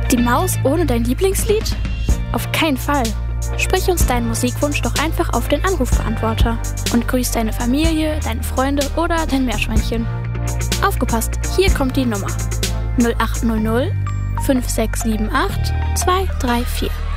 Die Maus ohne dein Lieblingslied? Auf keinen Fall. Sprich uns deinen Musikwunsch doch einfach auf den Anrufbeantworter und grüß deine Familie, deine Freunde oder dein Meerschweinchen. Aufgepasst, hier kommt die Nummer. 0800 5678 234.